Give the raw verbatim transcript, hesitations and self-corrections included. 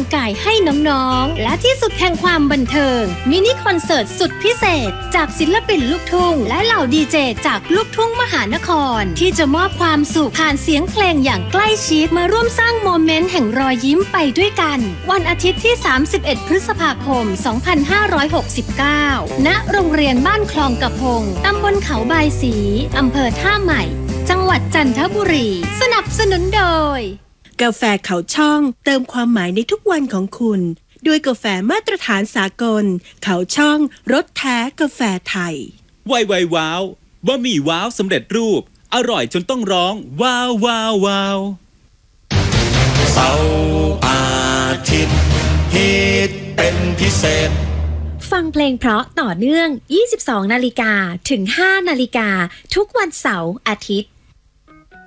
กายให้น้องๆและที่สุดแห่งความบันเทิงมินิคอนเสิร์ตสุดพิเศษจากศิลปินลูกทุ่งและเหล่าดีเจจากลูกทุ่งมหานครที่จะมอบความสุขผ่านเสียงเพลงอย่างใกล้ชิดมาร่วมสร้างโมเมนต์แห่งรอยยิ้มไปด้วยกันวันอาทิตย์ที่สามสิบเอ็ดพฤษภาคมสองพันห้าร้อยหกสิบเก้าณโรงเรียนบ้านคลองกระพงตำบลเขาบายศรีอำเภอท่าใหม่จังหวัดจันทบุรีสนับสนุนโดยกาแฟเขาช่องเติมความหมายในทุกวันของคุณด้วยกาแฟมาตรฐานสากลเขาช่องรสแท้กาแฟไทยไวไวว้าวบะหมี่ว้าวสำเร็จรูปอร่อยจนต้องร้องว้าวว้าวว้าวเสาร์อาทิตย์ฮิตเป็นพิเศษฟังเพลงเพราะต่อเนื่องยี่สิบสองนาฬิกาถึงห้านาฬิกาทุกวันเสาร์อาทิตย์